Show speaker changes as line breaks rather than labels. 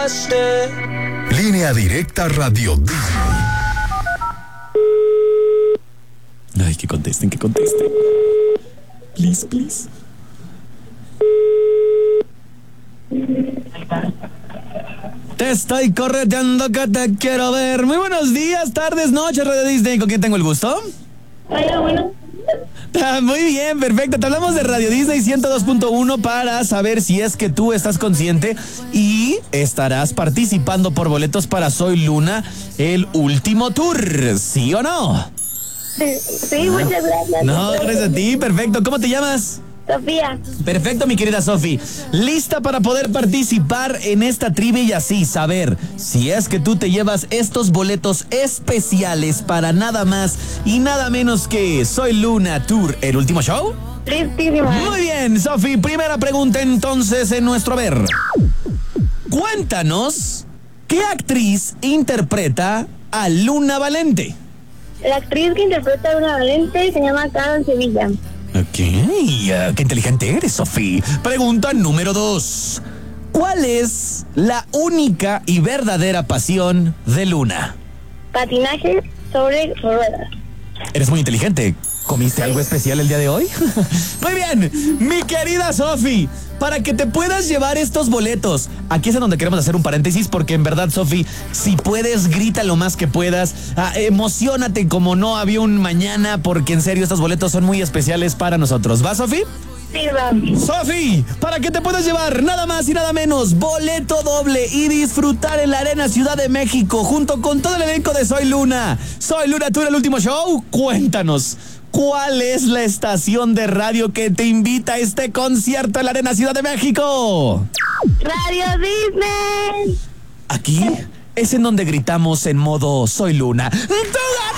Línea directa Radio Disney.
Ay, que contesten. Please, please. Te estoy correteando que te quiero ver. Muy buenos días, tardes, noches, Radio Disney. ¿Con quién tengo el gusto?
Hola, bueno.
Muy bien, perfecto. Te hablamos de Radio Disney 102.1 para saber si es que tú estás consciente y estarás participando por boletos para Soy Luna, el último tour. ¿Sí o no?
Sí, muchas gracias.
No, gracias a ti. Perfecto. ¿Cómo te llamas?
Sofía.
Perfecto, mi querida Sofi. ¿Lista para poder participar en esta trivia y así saber si es que tú te llevas estos boletos especiales para nada más y nada menos que Soy Luna Tour, el último show?
Listísima.
Muy bien, Sofi. Primera pregunta entonces en nuestro ver. Cuéntanos, ¿qué actriz interpreta a Luna Valente?
La actriz que interpreta a Luna Valente se llama Karen Sevilla.
Ok, qué inteligente eres, Sofi. Pregunta número 2. ¿Cuál es la única y verdadera pasión de Luna?
Patinaje sobre ruedas.
Eres muy inteligente. ¿Comiste algo especial el día de hoy? Muy bien, mi querida Sofi, para que te puedas llevar estos boletos. Aquí es en donde queremos hacer un paréntesis porque en verdad, Sofi, si puedes, grita lo más que puedas. Emociónate como no había un mañana porque en serio estos boletos son muy especiales para nosotros. ¿Va, Sofi?
Sí, va.
Sofi, para que te puedas llevar nada más y nada menos boleto doble y disfrutar en la Arena Ciudad de México junto con todo el elenco de Soy Luna. Soy Luna Tour, el último show. Cuéntanos, ¿cuál es la estación de radio que te invita a este concierto en la Arena Ciudad de México?
Radio Disney.
Aquí es en donde gritamos en modo Soy Luna.